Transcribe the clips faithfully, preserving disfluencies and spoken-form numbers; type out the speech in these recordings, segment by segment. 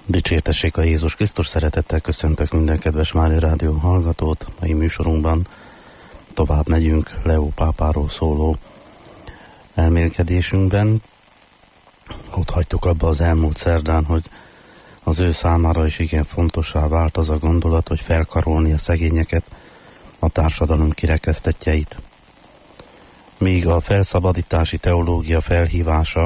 Dicsértessék a Jézus Krisztus, szeretettel köszöntök minden kedves Mária Rádió hallgatót. Mai műsorunkban tovább megyünk Leó pápáról szóló elmélkedésünkben. Ott hagytuk abba az elmúlt szerdán, hogy az ő számára is igen fontossá vált az a gondolat, hogy felkarolni a szegényeket, a társadalom kirekesztettjeit. Míg a felszabadítási teológia felhívása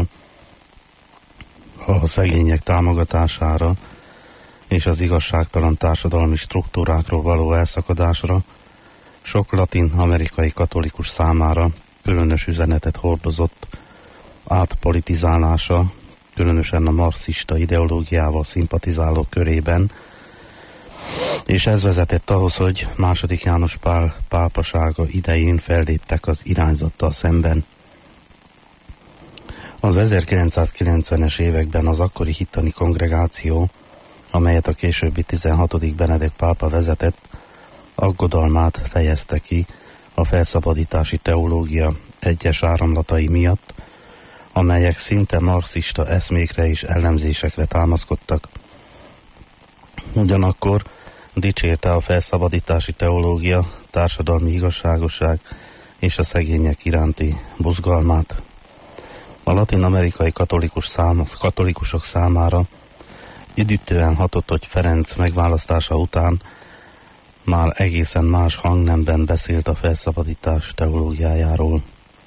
a szegények támogatására és az igazságtalan társadalmi struktúrákról való elszakadásra sok latin-amerikai katolikus számára különös üzenetet hordozott átpolitizálása, különösen a marxista ideológiával szimpatizálók körében, és ez vezetett ahhoz, hogy második János Pál pápasága idején felléptek az irányzattal szemben. Az ezerkilencszázkilencvenes években az akkori hittani kongregáció, amelyet a későbbi tizenhatodik Benedek pápa vezetett, aggodalmát fejezte ki a felszabadítási teológia egyes áramlatai miatt, amelyek szinte marxista eszmékre és ellenzésekre támaszkodtak. Ugyanakkor dicsérte a felszabadítási teológia társadalmi igazságosság és a szegények iránti buzgalmát. A latin-amerikai katolikus szám, katolikusok számára üdítően hatott, hogy Ferenc megválasztása után már egészen más hangnemben beszélt a felszabadítás teológiájáról.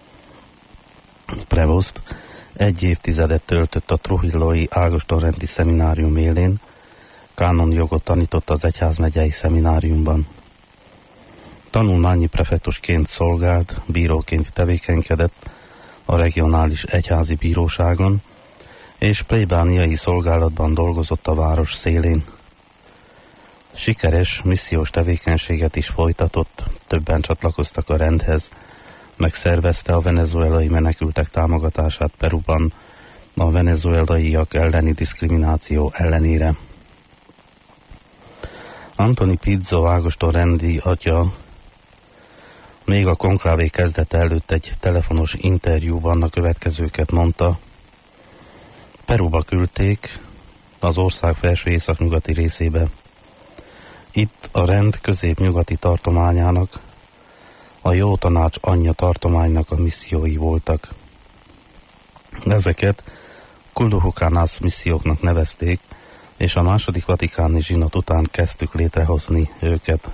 Prevost egy évtizedet töltött a Trujillói Ágoston-rendi szeminárium élén, kánonjogot tanított az egyházmegyei szemináriumban. Tanulmányi prefektusként szolgált, bíróként tevékenykedett a regionális egyházi bíróságon, és plébániai szolgálatban dolgozott a város szélén. Sikeres missziós tevékenységet is folytatott, többen csatlakoztak a rendhez, megszervezte a venezuelai menekültek támogatását Peruban a venezuelaiak elleni diszkrimináció ellenére. Antoni Pizzo Ágoston-rendi atya még a konklávé kezdete előtt egy telefonos interjúban a következőket mondta. Peruba küldték, az ország felső északnyugati részébe. Itt a rend középnyugati tartományának, a jó tanács anyja tartománynak a missziói voltak. Ezeket Culhucanas misszióknak nevezték, és a második vatikáni zsinat után kezdtük létrehozni őket.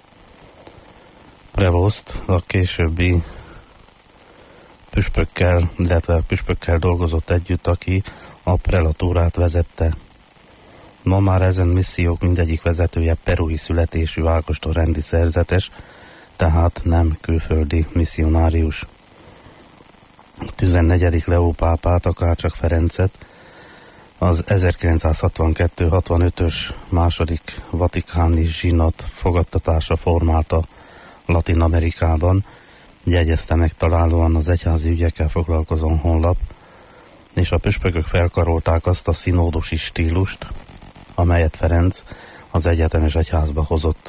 Prevost a későbbi püspökkel, illetve püspökkel dolgozott együtt, aki a prelatúrát vezette. Ma már ezen missziók mindegyik vezetője perui születésű Ágoston-rendi szerzetes, tehát nem külföldi misszionárius. tizennegyedik Leó pápát, akárcsak Ferencet, az ezerkilencszázhatvankettő hatvanötös második vatikáni zsinat fogadtatása formálta Latin Amerikában, jegyezte meg találóan az egyházi ügyekkel foglalkozó honlap, és a püspökök felkarolták azt a szinódusi stílust, amelyet Ferenc az egyetemes egyházba hozott.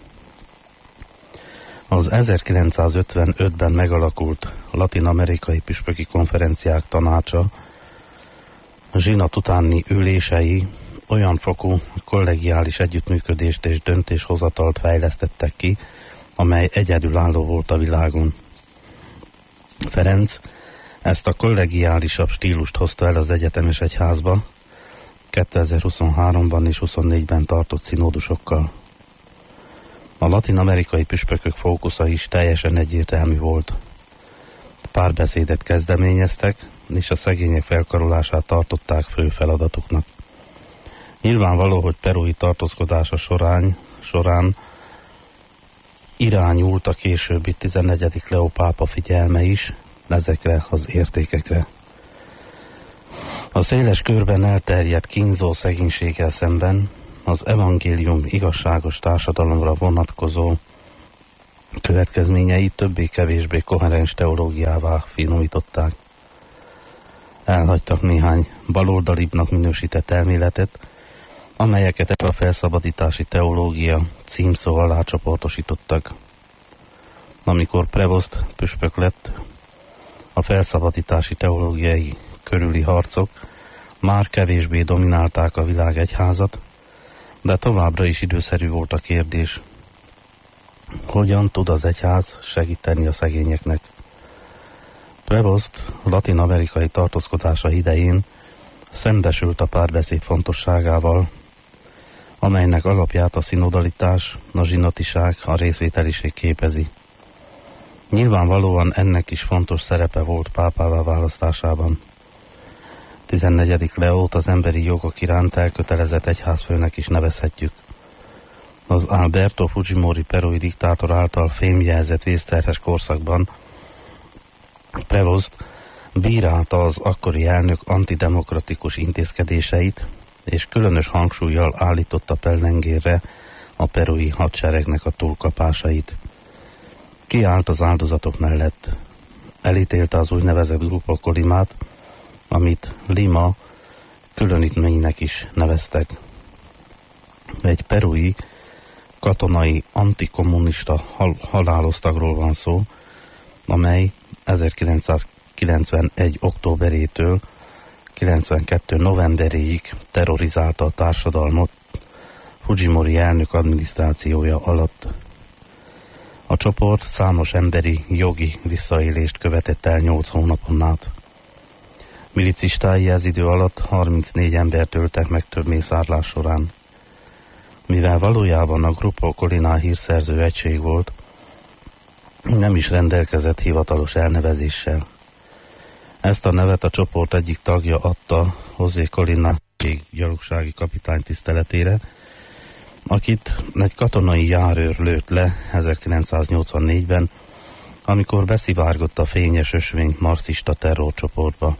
Az ezerkilencszázötvenötben megalakult latin-amerikai püspöki konferenciák tanácsa zsinat utáni ülései olyan fokú kollegiális együttműködést és döntéshozatalt fejlesztettek ki, amely egyedülálló volt a világon. Ferenc ezt a kollegiálisabb stílust hozta el az egyetemes egyházba kétezer-huszonháromban és huszonnégyben tartott szinódusokkal. A latin-amerikai püspökök fókusza is teljesen egyértelmű volt. Párbeszédet kezdeményeztek, és a szegények felkarolását tartották fő feladatuknak. Nyilvánvaló, hogy perui tartózkodása során, során irányult a későbbi tizennegyedik Leó pápa figyelme is ezekre az értékekre. A széles körben elterjedt kínzó szegénységgel szemben az evangélium igazságos társadalomra vonatkozó következményei többé-kevésbé koherens teológiává finomították. Elhagytak néhány baloldalibbnak minősített elméletet, amelyeket ebbe a felszabadítási teológia címszó alá csoportosítottak. Amikor Prevost püspök lett, a felszabadítási teológiai körüli harcok már kevésbé dominálták a világ egyházat, de továbbra is időszerű volt a kérdés, hogyan tud az egyház segíteni a szegényeknek. Prevost latin-amerikai tartózkodása idején szembesült a párbeszéd fontosságával, amelynek alapját a szinodalitás, a zsinatiság, a részvételiség képezi. Nyilvánvalóan ennek is fontos szerepe volt pápává választásában. tizennegyedik Leót az emberi jogok iránt elkötelezett egyházfőnek is nevezhetjük. Az Alberto Fujimori perui diktátor által fémjelzett vészterhes korszakban Prevost bírálta az akkori elnök antidemokratikus intézkedéseit, és különös hangsúllyal állította pellengérre a perui hadseregnek a túlkapásait. Kiállt az áldozatok mellett. Elítélte az úgynevezett Grupo Colimát, amit Lima különítménynek is neveztek. Egy perui katonai antikommunista hal- halálosztagról van szó, amely ezerkilencszázkilencvenegy októberétől kilencvenkettő novemberéig terrorizálta a társadalmat Fujimori elnök adminisztrációja alatt. A csoport számos emberi jogi visszaélést követett el nyolc hónapon át. Milicistái ez idő alatt harmincnégy embert öltek meg több mészárlás során. Mivel valójában a Grupo Colina hírszerző egység volt, nem is rendelkezett hivatalos elnevezéssel. Ezt a nevet a csoport egyik tagja adta José Colina gyalogsági kapitány tiszteletére, akit egy katonai járőr lőtt le ezerkilencszáznyolcvannégyben, amikor beszivárgott a fényes ösvény marxista terrorcsoportba.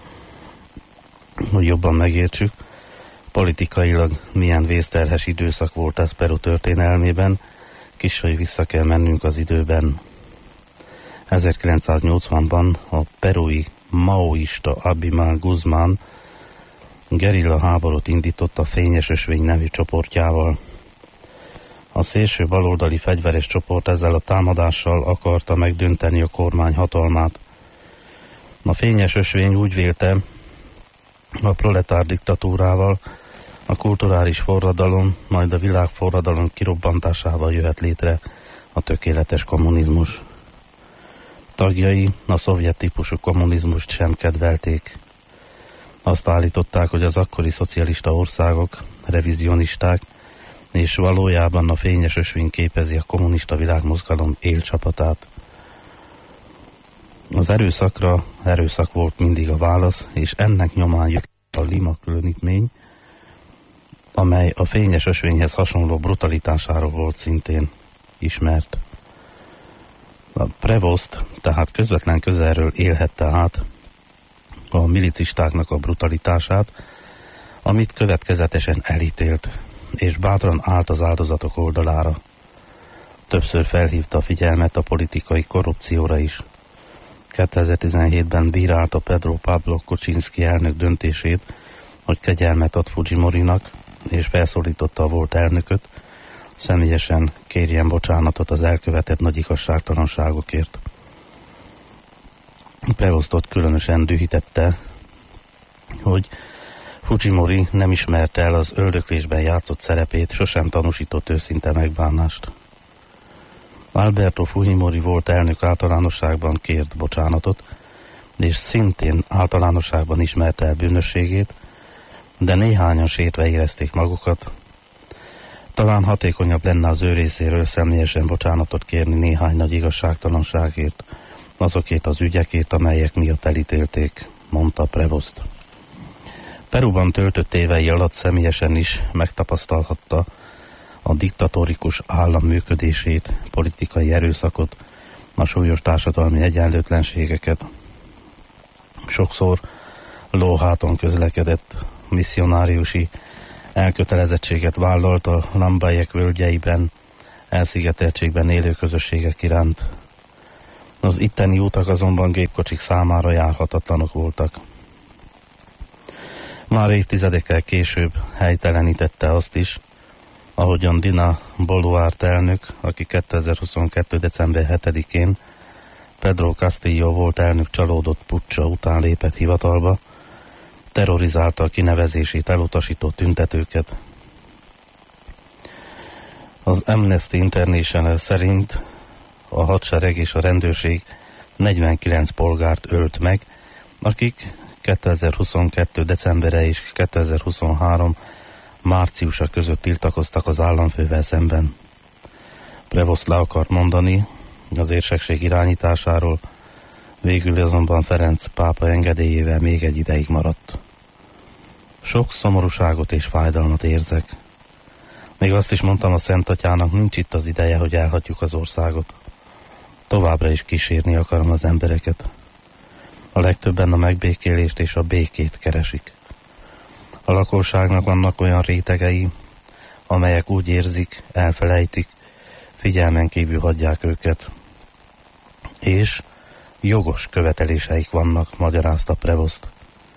Hogy jobban megértsük, politikailag milyen vészterhes időszak volt ez Peru történelmében, kissé vissza kell mennünk az időben. ezerkilencszáznyolcvanban a perui maoista Abimael Guzmán gerilla háborút indított a Fényes Ösvény nevű csoportjával. A szélső baloldali fegyveres csoport ezzel a támadással akarta megdönteni a kormány hatalmát. A Fényes Ösvény úgy vélte, a proletár diktatúrával, a kulturális forradalom, majd a világforradalom kirobbantásával jöhet létre a tökéletes kommunizmus. Tagjai a szovjet típusú kommunizmust sem kedvelték. Azt állították, hogy az akkori szocialista országok revizionisták, és valójában a Fényes Ösvény képezi a kommunista világmozgalom élcsapatát. Az erőszakra erőszak volt mindig a válasz, és ennek nyomán jött a Lima különítmény, amely a Fényes Ösvényhez hasonló brutalitásáról volt szintén ismert. A Prevost tehát közvetlen közelről élhette át a milicistáknak a brutalitását, amit következetesen elítélt, és bátran állt az áldozatok oldalára. Többször felhívta a figyelmet a politikai korrupcióra is. kétezer-tizenhétben bírálta Pedro Pablo Kuczynski elnök döntését, hogy kegyelmet ad Fujimorinak, és felszólította a volt elnököt, személyesen kérjen bocsánatot az elkövetett nagy igazságtalanságokért. Prevostot különösen dühítette, hogy Fujimori nem ismerte el az öldöklésben játszott szerepét, sosem tanúsított őszinte megbánást. Alberto Fujimori volt elnök általánosságban kért bocsánatot, és szintén általánosságban ismerte el bűnösségét, de néhányan sértve érezték magukat. Talán hatékonyabb lenne az ő részéről személyesen bocsánatot kérni néhány nagy igazságtalanságért, azokért az ügyekért, amelyek miatt elítélték, mondta Prevost. Peruban töltött évei alatt személyesen is megtapasztalhatta a diktatórikus állam működését, politikai erőszakot, a súlyos társadalmi egyenlőtlenségeket. Sokszor lóháton közlekedett, misszionáriusi elkötelezettséget vállalt a Lambayek völgyeiben, elszigeteltségben élő közösségek iránt. Az itteni utak azonban gépkocsik számára járhatatlanok voltak. Már évtizedekkel később helytelenítette azt is, ahogyan Dina Boluarte elnök, aki kétezer-huszonkettő. december hetedikén Pedro Castillo volt elnök csalódott puccsa után lépett hivatalba, terrorizálta a kinevezését elutasító tüntetőket. Az Amnesty International szerint a hadsereg és a rendőrség negyvenkilenc polgárt ölt meg, akik kétezer-huszonkettő decembere és kétezer-huszonhárom márciusa között tiltakoztak az államfővel szemben. Prevost le akart mondani az érsekség irányításáról, végül azonban Ferenc pápa engedélyével még egy ideig maradt. Sok szomorúságot és fájdalmat érzek. Még azt is mondtam a Szent Atyának, nincs itt az ideje, hogy elhagyjuk az országot. Továbbra is kísérni akarom az embereket. A legtöbben a megbékélést és a békét keresik. A lakosságnak vannak olyan rétegei, amelyek úgy érzik, elfelejtik, figyelmen kívül hagyják őket. És jogos követeléseik vannak, magyarázta Prevost.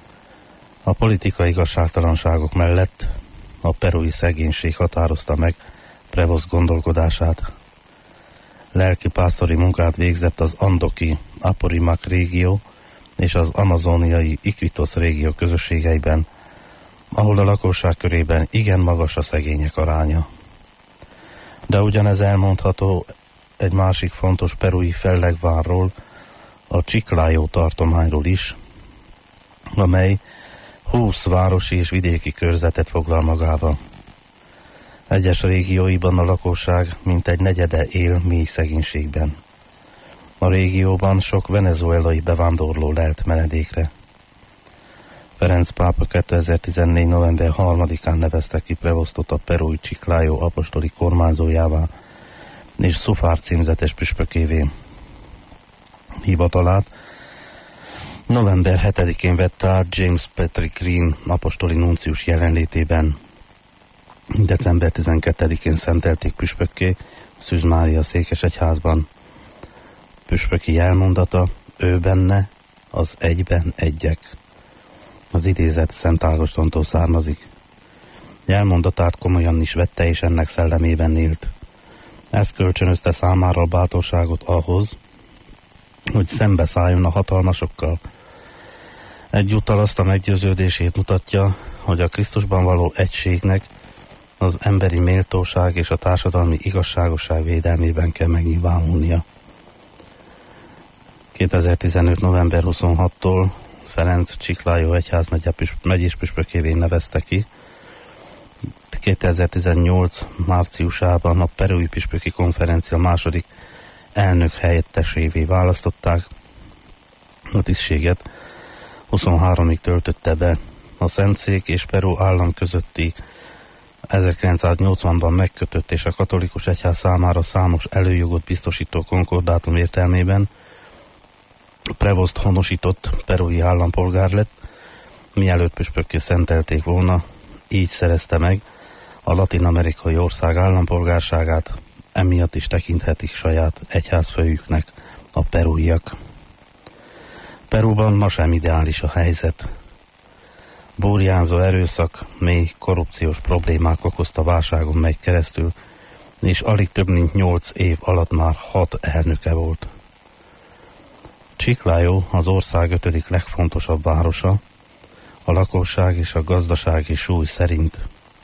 A politikai igazságtalanságok mellett a perui szegénység határozta meg Prevost gondolkodását. Lelkipásztori munkát végzett az andoki Apurimac régió és az amazoniai Iquitos régió közösségeiben, ahol a lakosság körében igen magas a szegények aránya. De ugyanez elmondható egy másik fontos perui fellegvárról, a Chiclayo tartományról is, amely húsz városi és vidéki körzetet foglal magába. Egyes régióiban a lakosság mintegy negyede él mély szegénységben. A régióban sok venezuelai bevándorló lelt menedékre. Ferenc pápa kétezer-tizennégy november harmadikán nevezte ki Prevostot a perui Chiclayo apostoli kormányzójává és Szufár címzetes püspökévé. Hivatalát november hetedikén vette át James Patrick Green apostoli nuncius jelenlétében. december tizenkettedikén szentelték püspökké Szűz Mária székesegyházban. Püspöki jelmondata, ő benne, az egyben egyek. Az idézet Szent Ágostontól származik. Jelmondatát komolyan is vette, és ennek szellemében élt. Ez kölcsönözte számára a bátorságot ahhoz, hogy szembeszálljon a hatalmasokkal. Egyúttal azt a meggyőződését mutatja, hogy a Krisztusban való egységnek az emberi méltóság és a társadalmi igazságosság védelmében kell megnyilvánulnia. kétezer-tizenöt november huszonhatodikától Ferenc Chiclayo egyházmegye megyés püspökévé nevezte ki. kétezer-tizennyolc márciusában a perui püspöki konferencia második elnök helyettesévé választották. A tisztséget huszonháromig töltötte be. A Szentszék és Peru állam közötti ezerkilencszáznyolcvanban megkötött és a katolikus egyház számára számos előjogot biztosító konkordátum értelmében Prevost honosított perui állampolgár lett, mielőtt püspökké szentelték volna, így szerezte meg a latin-amerikai ország állampolgárságát, emiatt is tekinthetik saját egyházfőjüknek a peruiak. Peruban ma sem ideális a helyzet. Burjánzó erőszak, mély korrupciós problémák okozta válságon megy keresztül, és alig több mint nyolc év alatt már hat elnöke volt. Chiclayo az ország ötödik legfontosabb városa, a lakosság és a gazdasági súly szerint.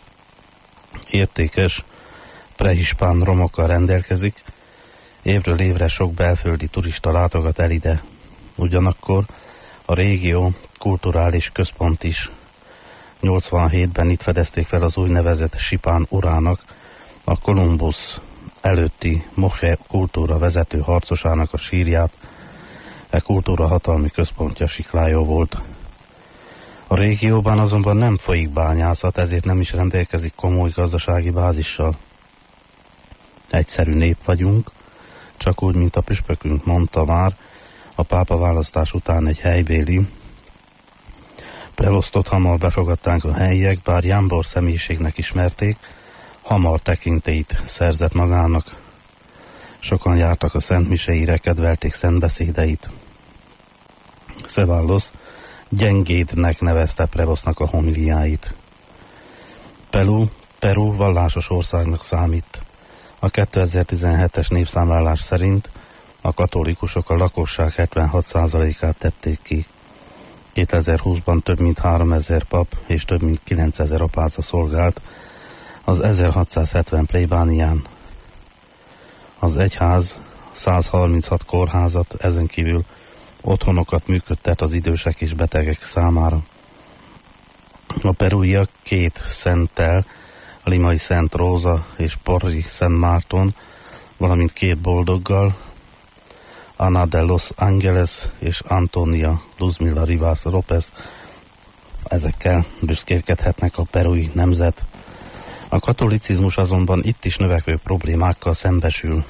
Értékes, prehispán romokkal rendelkezik, évről évre sok belföldi turista látogat el ide. Ugyanakkor a régió kulturális központ is. nyolcvanhétben itt fedezték fel az úgynevezett Sipán urának, a Kolumbusz előtti Moche kultúra vezető harcosának a sírját. E kultúra hatalmi központja Chiclayo volt. A régióban azonban nem folyik bányászat, ezért nem is rendelkezik komoly gazdasági bázissal. Egyszerű nép vagyunk, csak úgy, mint a püspökünk mondta már, a pápa választás után egy helybéli. Prevostot hamar befogadták a helyiek, bár jámbor személyiségnek ismerték, hamar tekintélyt szerzett magának. Sokan jártak a szentmiseire, kedvelték szentbeszédeit. Ceballos gyengédnek nevezte Prevostnak a homiliáit. Peru, Peru vallásos országnak számít. A kétezer-tizenhetes népszámlálás szerint a katolikusok a lakosság hetvenhat százalékát tették ki. kétezer-húszban több mint háromezer pap és több mint kilencezer apáca szolgált az ezerhatszázhetven plébánián. Az egyház százharminchat kórházat, ezen kívül otthonokat működtet az idősek és betegek számára. A perúiak két szenttel, Limai Szent Róza és Porri Szent Márton, valamint két boldoggal, Ana de Los Angeles és Antonia Luzmila Rivas López, ezekkel büszkélkedhetnek a perui nemzet. A katolicizmus azonban itt is növekvő problémákkal szembesül.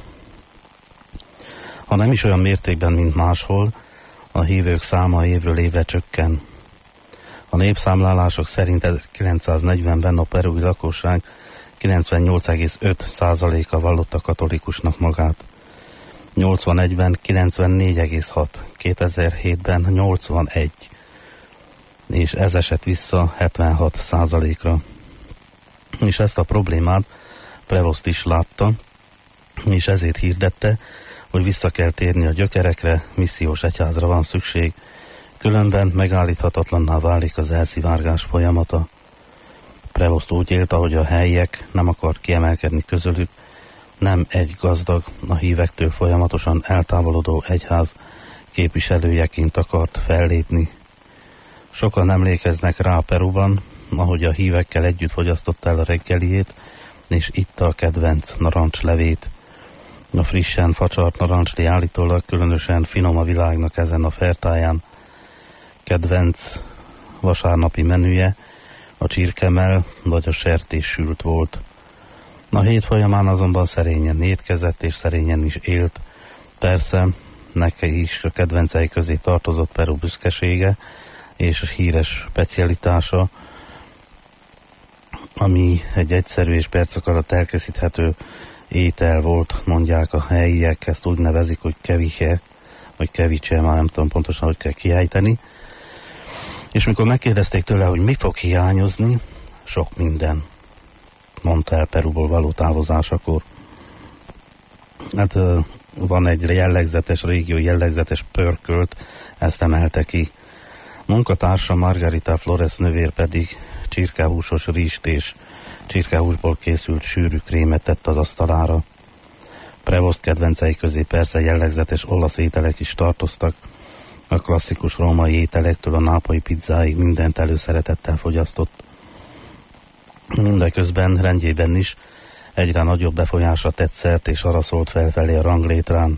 Ha nem is olyan mértékben, mint máshol, a hívők száma évről évre csökken. A népszámlálások szerint ezerkilencszáznegyvenben a perui lakosság kilencvennyolc egész öt százaléka vallotta katolikusnak magát. nyolcvanegyben kilencvennégy egész hat, kétezer-hétben nyolcvanegy, és ez esett vissza hetvenhat százalékra. És ezt a problémát Prevost is látta, és ezért hirdette, hogy vissza kell térni a gyökerekre, missziós egyházra van szükség, különben megállíthatatlanná válik az elszivárgás folyamata. Prevost úgy élt, ahogy a helyiek, nem akart kiemelkedni közülük, nem egy gazdag, a hívektől folyamatosan eltávolodó egyház képviselőjeként akart fellépni. Sokan emlékeznek rá Peruban, ahogy a hívekkel együtt fogyasztotta el a reggeliét, és itta a kedvenc narancslevét. A frissen facsart narancsli állítólag különösen finom a világnak ezen a fertáján. Kedvenc vasárnapi menüje a csirkemell vagy a sertés sült volt. A hét folyamán azonban szerényen étkezett és szerényen is élt. Persze, neki is a kedvencei közé tartozott Peru büszkesége és híres specialitása, ami egy egyszerű és percek alatt elkészíthető étel volt, mondják a helyiek, ezt úgy nevezik, hogy keviche, vagy kevicse, már nem tudom pontosan, hogy kell kiejteni. És mikor megkérdezték tőle, hogy mi fog hiányozni, sok minden, mondta el Peruból való távozásakor. Hát van egy jellegzetes, régió jellegzetes pörkölt, ezt emelte ki. Munkatársa Margarita Flores nővér pedig csirkehúsos rizst és csirkehúsból készült sűrű krémet tett az asztalára. Prevost kedvencei közé persze jellegzetes olasz ételek is tartoztak. A klasszikus római ételektől a nápolyi pizzáig mindent előszeretettel fogyasztott. Mindeközben rendjében is egyre nagyobb befolyásra tett szert, és arra szólt felfelé a ranglétrán.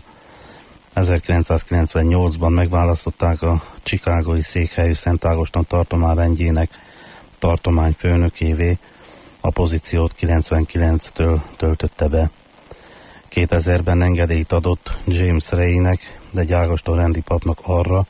ezerkilencszázkilencvennyolcban megválasztották a chicagói székhelyű Szent Ágoston tartomány rendjének tartományfőnökévé, a pozíciót kilencvenkilenctől töltötte be. kétezerben engedélyt adott James Raynek, de egy Ágoston rendi papnak arra,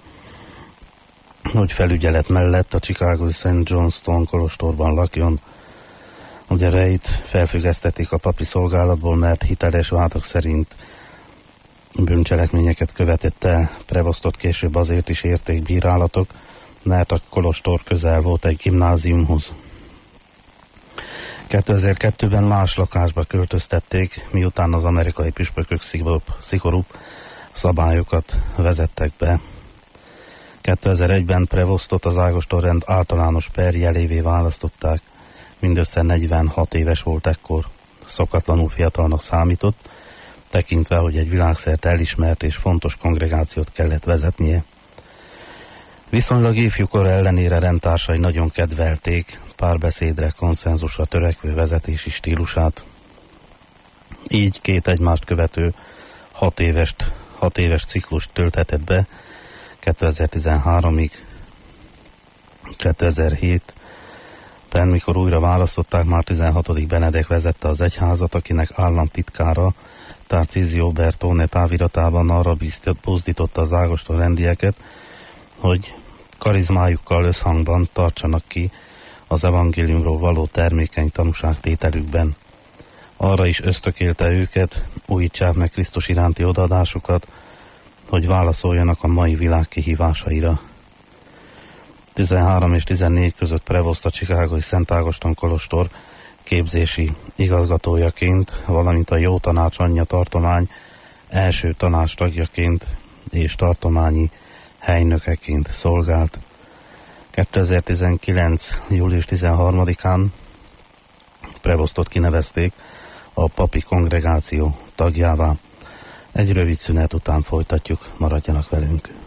hogy felügyelet mellett a chicagói Saint Johnston kolostorban lakjon. Ugye Rayt felfüggesztették a papi szolgálatból, mert hiteles vádak szerint bűncselekményeket követett el. Prevostot később azért is érték bírálatok, mert a kolostor közel volt egy gimnáziumhoz. kétezer-kettőben más lakásba költöztették, miután az amerikai püspökök szigorúbb, szigorúbb szabályokat vezettek be. kétezer-egyben Prevostot az Ágoston rend általános perjelévé választották. Mindössze negyvenhat éves volt ekkor. Szokatlanul fiatalnak számított, tekintve, hogy egy világszerte elismert és fontos kongregációt kellett vezetnie. Viszonylag ifjúkor ellenére rendtársai nagyon kedvelték párbeszédre, konszenzusra törekvő vezetési stílusát. Így két egymást követő hat éves, hat éves ciklust tölthetett be kétezer-tizenháromig. kétezer-hétben, mikor újra választották, már tizenhatodik Benedek vezette az egyházat, akinek államtitkára Tarcísio Bertone táviratában arra buzdította az Ágoston rendieket, hogy karizmájukkal összhangban tartsanak ki az evangéliumról való termékeny tanúságtételükben. Arra is ösztökélte őket, újítsák meg Krisztus iránti odaadásukat, hogy válaszoljanak a mai világ kihívásaira. tizenhárom és tizennégy között Prevost a chicagói Szent Ágoston kolostor képzési igazgatójaként, valamint a Jó Tanács Anyja tartomány első tanács tagjaként és tartományi helynökeként szolgált. kétezer-tizenkilenc. július tizenharmadikán Prevostot kinevezték a papi kongregáció tagjává. Egy rövid szünet után folytatjuk, maradjanak velünk.